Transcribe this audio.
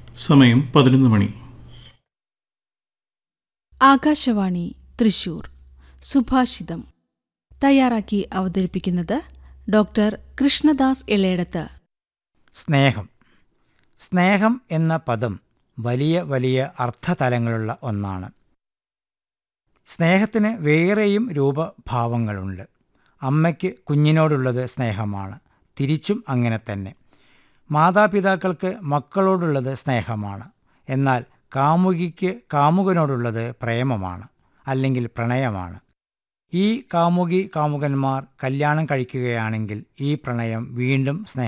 സമയം 11 മണി. ആകാശവാണി തൃശൂർ. സുഭാഷിതം തയ്യാറാക്കി അവതരിപ്പിക്കുന്നത് ഡോക്ടർ കൃഷ്ണദാസ് ഇളയടത്ത്. സ്നേഹം. സ്നേഹം എന്ന പദം വലിയ വലിയ അർത്ഥതലങ്ങളുള്ള ഒന്നാണ്. സ്നേഹത്തിന് വേറെയും രൂപഭാവങ്ങളുണ്ട്. അമ്മയ്ക്ക് കുഞ്ഞിനോടുള്ളത് സ്നേഹമാണ്. തിരിച്ചും അങ്ങനെ തന്നെ. മാതാപിതാക്കൾക്ക് മക്കളോടുള്ളത് സ്നേഹമാണ്. എന്നാൽ കാമുകിക്ക് കാമുകനോടുള്ളത് പ്രേമമാണ്, അല്ലെങ്കിൽ പ്രണയമാണ്. ഈ കാമുകി കാമുകന്മാർ കല്യാണം കഴിക്കുകയാണെങ്കിൽ ഈ പ്രണയം വീണ്ടും